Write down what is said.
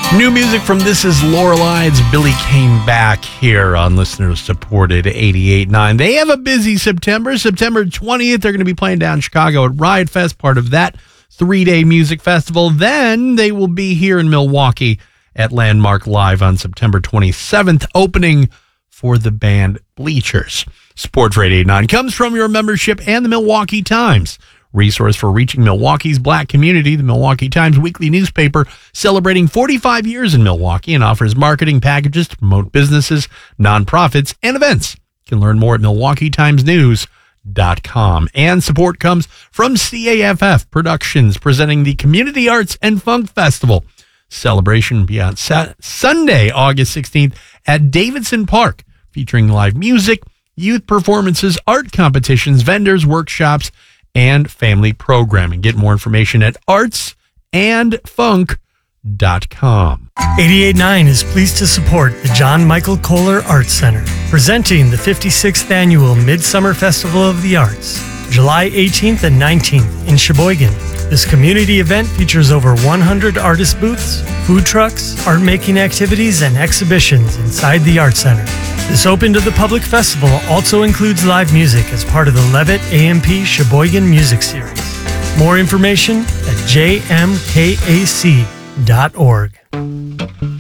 New music from This Is Lorelei. It's Billy Came Back here on listener-supported 88.9. They have a busy September. September 20th, they're going to be playing down in Chicago at Riot Fest, part of that 3-day music festival. Then they will be here in Milwaukee at Landmark Live on September 27th, opening for the band Bleachers. Support for 88.9 comes from your membership and the Milwaukee Times, resource for reaching Milwaukee's Black community. The Milwaukee Times weekly newspaper celebrating 45 years in Milwaukee and offers marketing packages to promote businesses, nonprofits, and events. You can learn more at MilwaukeeTimesNews.com. And support comes from CAFF Productions, presenting the Community Arts and Funk Festival. Celebration will be on Sunday, August 16th at Davidson Park, featuring live music, youth performances, art competitions, vendors, workshops, and family programming. Get more information at artsandfunk.com. 88.9 is pleased to support the John Michael Kohler Arts Center, presenting the 56th Annual Midsummer Festival of the Arts, July 18th and 19th in Sheboygan. This community event features over 100 artist booths, food trucks, art-making activities, and exhibitions inside the Arts Center. This open to the public festival also includes live music as part of the Levitt AMP Sheboygan Music Series. More information at jmkac.org.